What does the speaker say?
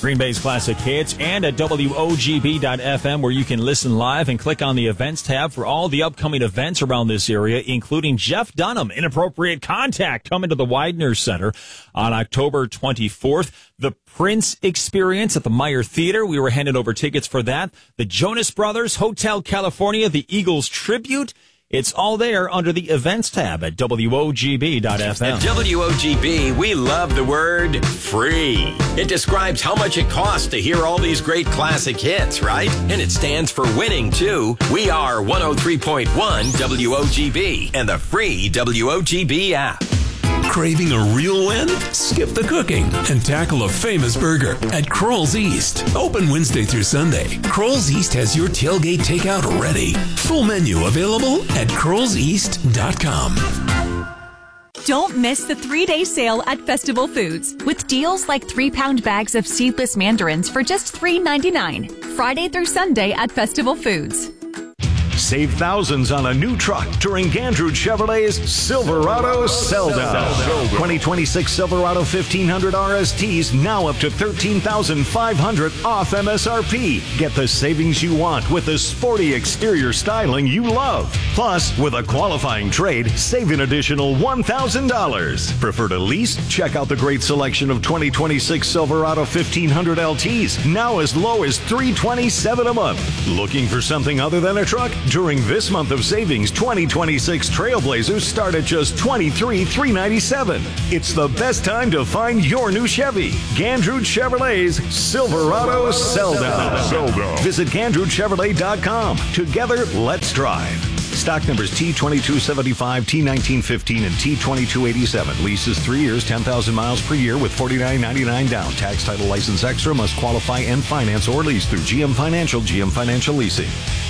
Green Bay's classic hits, and at WOGB.FM, where you can listen live and click on the events tab for all the upcoming events around this area, including Jeff Dunham, Inappropriate Contact, coming to the Widener Center on October 24th. The Prince Experience at the Meyer Theater. We were handing over tickets for that. The Jonas Brothers, Hotel California, the Eagles Tribute. It's all there under the events tab at WOGB.FM. At WOGB, we love the word free. It describes how much it costs to hear all these great classic hits, right? And it stands for winning, too. We are 103.1 WOGB and the free WOGB app. Craving a real win? Skip the cooking and tackle a famous burger at Kroll's East. Open Wednesday through Sunday. Kroll's East has your tailgate takeout ready. Full menu available at KrollsEast.com. Don't miss the 3-day sale at Festival Foods with deals like 3-pound bags of seedless mandarins for just $3.99. Friday through Sunday at Festival Foods. Save thousands on a new truck during Gandrud Chevrolet's Silverado Sell-Down. 2026 Silverado 1500 RSTs now up to $13,500 off MSRP. Get the savings you want with the sporty exterior styling you love. Plus, with a qualifying trade, save an additional $1,000. Prefer to lease? Check out the great selection of 2026 Silverado 1500 LTs, now as low as $327 a month. Looking for something other than a truck? During this month of savings, 2026 Trailblazers start at just $23,397. It's the best time to find your new Chevy. Gandrud Chevrolet's Silverado Sell-Down. Visit GandrudChevrolet.com. Together, let's drive. Stock numbers T2275, T1915, and T2287. Leases 3 years, 10,000 miles per year with $49.99 down. Tax title license extra must qualify and finance or lease through GM Financial, GM Financial Leasing.